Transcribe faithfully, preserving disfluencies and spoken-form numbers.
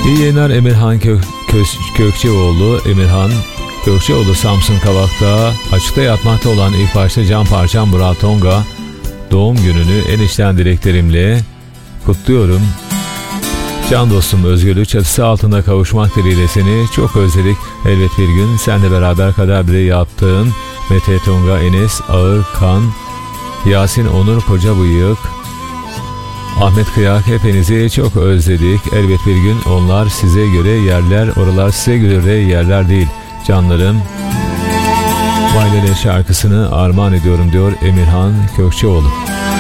İyi yayınlar Emirhan Kök, Kök, Kökçeoğlu. Emirhan Kökçeoğlu Samsun Kavak'ta açıkta yatmakta olan ilk başta can parçam Murat Tonga doğum gününü en içten dileklerimle kutluyorum. Can dostum, özgürlük çatısı altında kavuşmak dileğiyle seni çok özledik. Elbet bir gün senle beraber kader bile yaptığın Mete Tonga, Enes Ağırkan, Yasin Onur Kocabıyık, Ahmet Kıyak, hepinizi çok özledik. Elbet bir gün onlar size göre yerler, oralar size göre yerler değil canlarım. Vaylele şarkısını armağan ediyorum diyor Emirhan Kökçeoğlu.